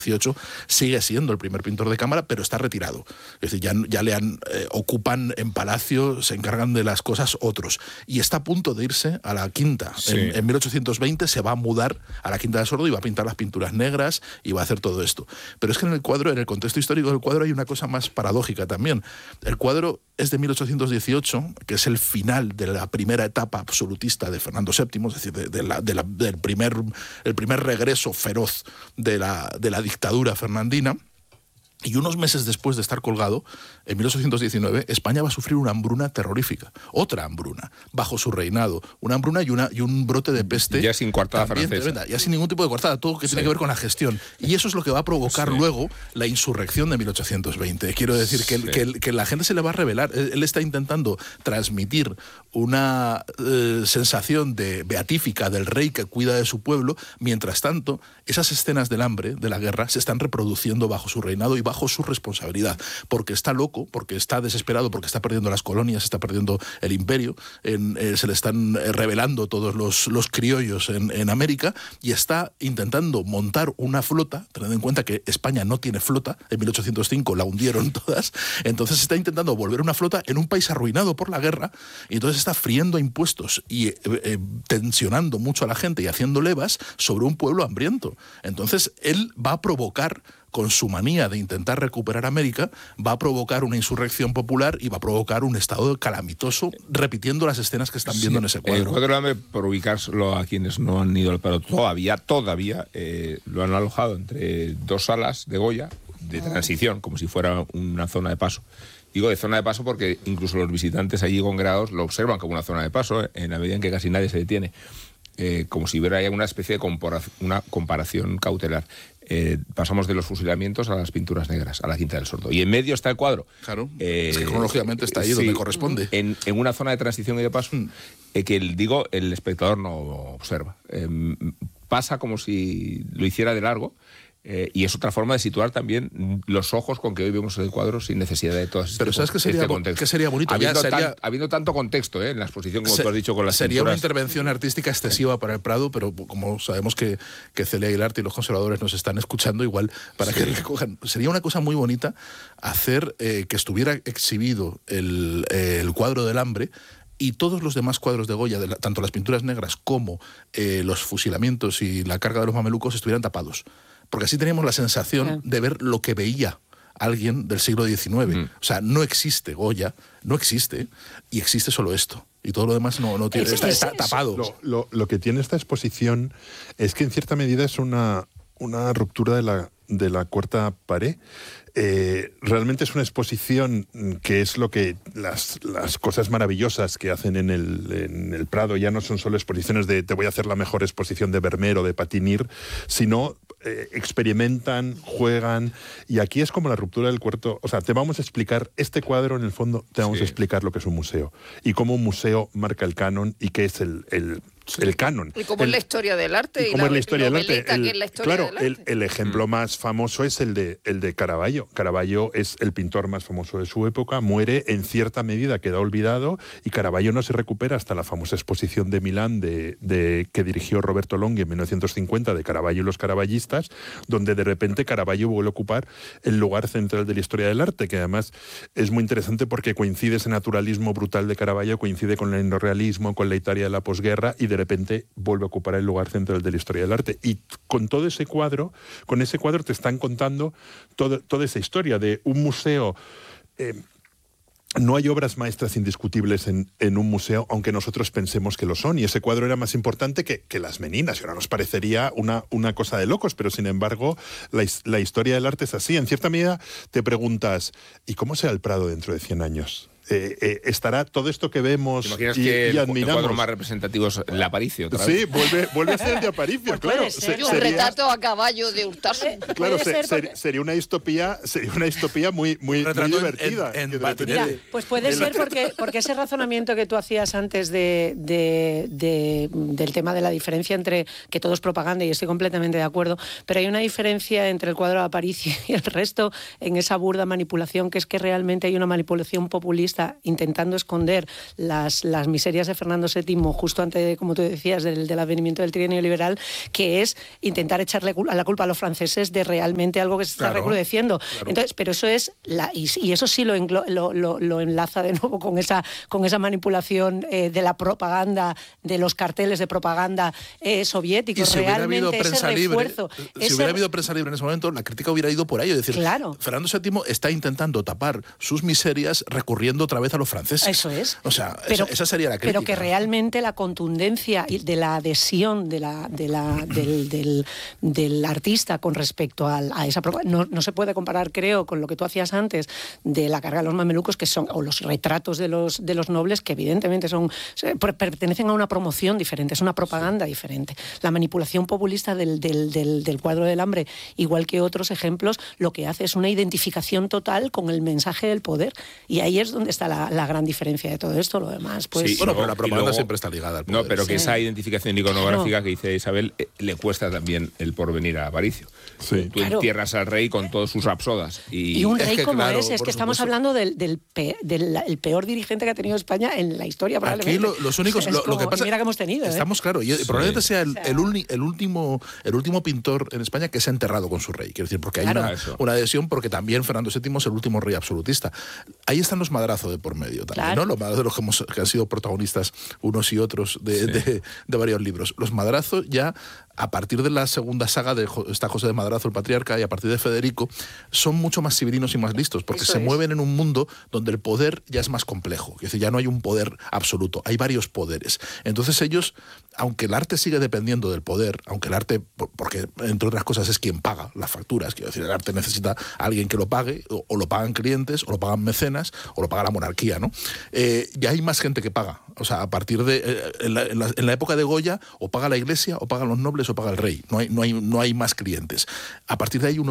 18 sigue siendo el primer pintor de cámara, pero está retirado. Es decir, ya le ocupan en Palacio, se encargan de las cosas otros. Y está a punto de irse a la Quinta. Sí. En 1820 se va a mudar a la Quinta de Sordo y va a pintar las pinturas negras y va a hacer todo esto. Pero es que en el cuadro, en el contexto histórico del cuadro, hay una cosa más paradójica también. El cuadro es de 1818, que es el final de la primera etapa absolutista de Fernando VII, es decir, del primer regreso feroz de la dictadura fernandina. Y unos meses después de estar colgado, en 1819, España va a sufrir una hambruna terrorífica. Otra hambruna, bajo su reinado. Una hambruna y un brote de peste. Ya sin coartada francesa. Tremenda, ya sin ningún tipo de coartada, todo que tiene que ver con la gestión. Y eso es lo que va a provocar luego la insurrección de 1820. Quiero decir que la gente se le va a rebelar. Él está intentando transmitir una sensación beatífica del rey que cuida de su pueblo. Mientras tanto, esas escenas del hambre, de la guerra, se están reproduciendo bajo su reinado y bajo su responsabilidad, porque está loco, porque está desesperado, porque está perdiendo las colonias, está perdiendo el imperio, se le están rebelando todos los criollos en América, y está intentando montar una flota, teniendo en cuenta que España no tiene flota, en 1805 la hundieron todas, entonces está intentando volver una flota en un país arruinado por la guerra, y entonces está friendo impuestos y tensionando mucho a la gente y haciendo levas sobre un pueblo hambriento. Entonces él va a provocar, con su manía de intentar recuperar América, va a provocar una insurrección popular y va a provocar un estado calamitoso, repitiendo las escenas que están viendo en ese cuadro. El cuadro del hambre, por ubicarlo a quienes no han ido al Prado, todavía lo han alojado entre dos salas de Goya, de transición, como si fuera una zona de paso. Digo de zona de paso porque incluso los visitantes allí congregados lo observan como una zona de paso, en la medida en que casi nadie se detiene. Como si hubiera una especie de una comparación cautelar. Pasamos de los fusilamientos a las pinturas negras, a la Quinta del Sordo. Y en medio está el cuadro. Claro, es que cronológicamente está ahí donde corresponde. En una zona de transición y de paso que el espectador no observa. Pasa como si lo hiciera de largo. Y es otra forma de situar también los ojos con que hoy vemos el cuadro sin necesidad de todo Pero ¿sabes qué sería bonito? Habiendo tanto contexto en la exposición, como tú has dicho, con las sería pinturas. Una intervención artística excesiva para el Prado, pero como sabemos que Celia Aguilarte y los conservadores nos están escuchando, igual para que recojan. Sería una cosa muy bonita hacer que estuviera exhibido el cuadro del hambre y todos los demás cuadros de Goya, tanto las pinturas negras como los fusilamientos y la carga de los mamelucos, estuvieran tapados. Porque así teníamos la sensación de ver lo que veía alguien del siglo XIX. O sea, no existe Goya, no existe, y existe solo esto. Y todo lo demás no tiene, está tapado. Lo que tiene esta exposición es que en cierta medida es una ruptura de la cuarta pared. Realmente es una exposición que es lo que las cosas maravillosas que hacen en el Prado ya no son solo exposiciones de te voy a hacer la mejor exposición de Vermeer o de Patinir, sino experimentan, juegan, y aquí es como la ruptura del cuarto. O sea, te vamos a explicar este cuadro, en el fondo te vamos a explicar lo que es un museo y cómo un museo marca el canon y qué es el canon. Y cómo es la historia del arte. Y cómo es la historia del arte. Claro, el ejemplo más famoso es el de Caravaggio. Caravaggio es el pintor más famoso de su época, muere, en cierta medida queda olvidado, y Caravaggio no se recupera hasta la famosa exposición de Milán que dirigió Roberto Longhi en 1950, de Caravaggio y los caravallistas, donde de repente Caravaggio vuelve a ocupar el lugar central de la historia del arte, que además es muy interesante porque coincide ese naturalismo brutal de Caravaggio, coincide con el neorrealismo, con la Italia de la posguerra, y de repente vuelve a ocupar el lugar central de la historia del arte. Y con ese cuadro te están contando toda esa historia de un museo. No hay obras maestras indiscutibles en un museo, aunque nosotros pensemos que lo son, y ese cuadro era más importante que las Meninas, y ahora nos parecería una cosa de locos, pero sin embargo la historia del arte es así. En cierta medida te preguntas, ¿y cómo será el Prado dentro de 100 años? Estará todo esto que vemos y admiramos. El cuadro más representativo es el Aparicio, otra vez. Sí, vuelve a ser el de Aparicio, claro. Un retrato a caballo de Hurtado. Claro, sería una distopía muy divertida. Pues puede ser porque ese razonamiento que tú hacías antes del tema de la diferencia entre que todo es propaganda, y estoy completamente de acuerdo, pero hay una diferencia entre el cuadro de Aparicio y el resto en esa burda manipulación, que es que realmente hay una manipulación populista populista intentando esconder las miserias de Fernando VII justo antes, como tú decías, del advenimiento del trienio liberal, que es intentar echarle la culpa a los franceses de realmente algo que se está recrudeciendo. Claro. Entonces, pero eso es y eso sí lo enlaza de nuevo con esa manipulación de la propaganda, de los carteles de propaganda soviéticos. Si hubiera habido prensa libre, si hubiera habido prensa libre en ese momento, la crítica hubiera ido por ello. Es decir, Fernando VII está intentando tapar sus miserias recurriendo otra vez a los franceses. Eso es. O sea, esa sería la crítica. Pero que realmente la contundencia de la adhesión del artista con respecto a esa propaganda no se puede comparar, creo, con lo que tú hacías antes de la carga de los mamelucos, que son, o los retratos de los nobles, que evidentemente pertenecen a una promoción diferente, es una propaganda diferente. La manipulación populista del cuadro del hambre, igual que otros ejemplos, lo que hace es una identificación total con el mensaje del poder, y ahí es donde está la gran diferencia de todo esto. Lo demás, pues... Sí, bueno, pero la propaganda siempre está ligada al poder. No, pero que esa identificación iconográfica que dice Isabel le cuesta también el porvenir a Aparicio. Sí. Tú entierras al rey con todos sus rapsodas. Y un rey como ese, es que estamos hablando del peor dirigente que ha tenido España en la historia, probablemente. Aquí los únicos... lo que pasa, mira que hemos tenido. Estamos claros. Probablemente sea el último pintor en España que se ha enterrado con su rey. Quiero decir, porque hay una adhesión, porque también Fernando VII es el último rey absolutista. Ahí están los Madrazos de por medio también, ¿no? Los Madrazos de los que han sido protagonistas unos y otros de varios libros. Los Madrazos ya, a partir de la segunda saga está José de Madrazo, el patriarca, y a partir de Federico, son mucho más civilinos y más listos, porque se mueven en un mundo donde el poder ya es más complejo. Es decir, ya no hay un poder absoluto, hay varios poderes. Entonces ellos, aunque el arte sigue dependiendo del poder, aunque el arte, porque entre otras cosas es quien paga las facturas, quiero decir, el arte necesita a alguien que lo pague, o lo pagan clientes, o lo pagan mecenas, o lo paga la monarquía, ¿no? Ya hay más gente que paga. O sea, a partir de... en la época de Goya, o paga la iglesia, o pagan los nobles, o paga el rey. No hay más clientes. A partir de ahí